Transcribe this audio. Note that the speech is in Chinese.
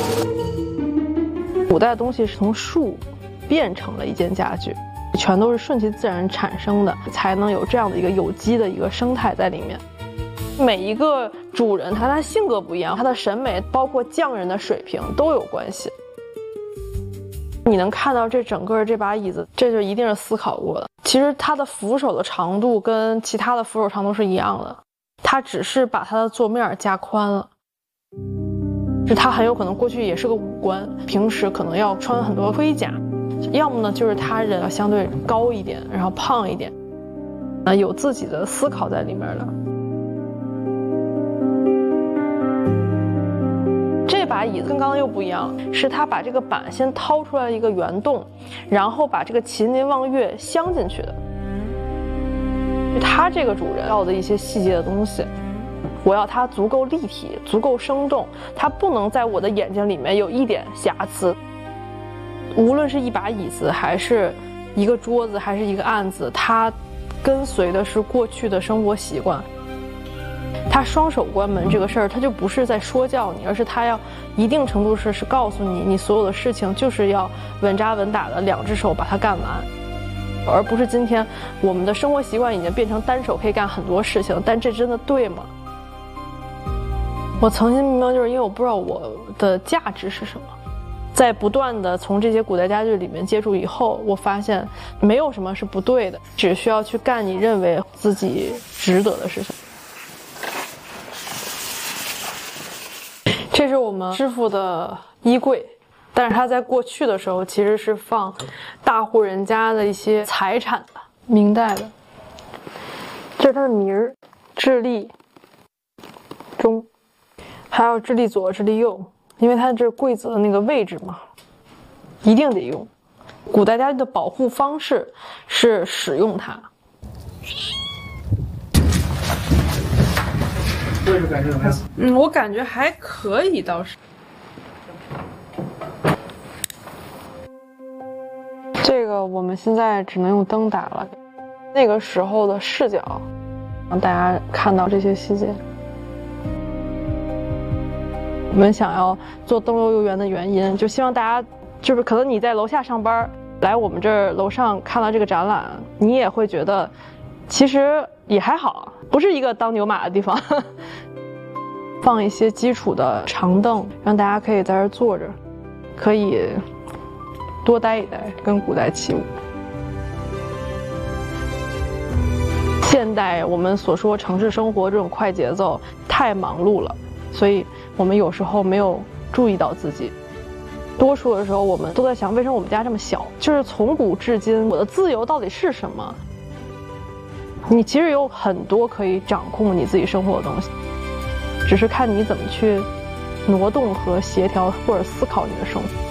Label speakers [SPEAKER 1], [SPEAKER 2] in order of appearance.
[SPEAKER 1] 古代的东西是从树变成了一件家具，全都是顺其自然产生的，才能有这样的一个有机的一个生态在里面。每一个主人他性格不一样，他的审美包括匠人的水平都有关系。你能看到这整个这把椅子，这就一定是思考过的。其实它的扶手的长度跟其他的扶手长度是一样的，它只是把它的座面加宽了。就它很有可能过去也是个武官，平时可能要穿很多盔甲，要么呢就是他人要相对高一点，然后胖一点，有自己的思考在里面的。这把椅子跟刚刚又不一样，是他把这个板先掏出来一个圆洞，然后把这个麒麟望月镶进去的。他这个主人要的一些细节的东西，我要它足够立体，足够生动，它不能在我的眼睛里面有一点瑕疵。无论是一把椅子，还是一个桌子，还是一个案子，它跟随的是过去的生活习惯。他双手关门这个事儿，他就不是在说教你，而是他要一定程度是告诉你，你所有的事情就是要稳扎稳打的两只手把它干完，而不是今天我们的生活习惯已经变成单手可以干很多事情，但这真的对吗？我曾经明白，就是因为我不知道我的价值是什么。在不断的从这些古代家具里面接触以后，我发现没有什么是不对的，只需要去干你认为自己值得的事情。这是我们师傅的衣柜，但是他在过去的时候其实是放大户人家的一些财产的，明代的。这是他的名儿，智利中，还有智利左、智利右，因为它这柜子的那个位置嘛，一定得用。古代家具的保护方式是使用它。位置感觉怎么样？我感觉还可以，倒是。这个我们现在只能用灯打了，那个时候的视角，让大家看到这些细节。我们想要做灯笼游园的原因，就希望大家，就是可能你在楼下上班，来我们这儿楼上看到这个展览，你也会觉得，其实也还好，不是一个当牛马的地方。放一些基础的长凳，让大家可以在这儿坐着，可以多待一待，跟古代起舞。现代我们所说城市生活这种快节奏太忙碌了，所以我们有时候没有注意到自己。多数的时候我们都在想，为什么我们家这么小？就是从古至今，我的自由到底是什么？你其实有很多可以掌控你自己生活的东西，只是看你怎么去挪动和协调或者思考你的生活。